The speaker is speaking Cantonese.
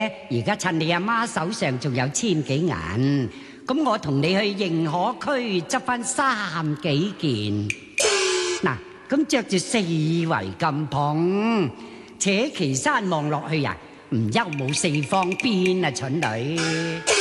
而家趁你阿媽手上仲有千幾銀，咁我同你去認可區執翻3幾件。嗱，咁着住4圍咁蓬，扯旗山望落去啊，唔憂冇四方邊啊，蠢女。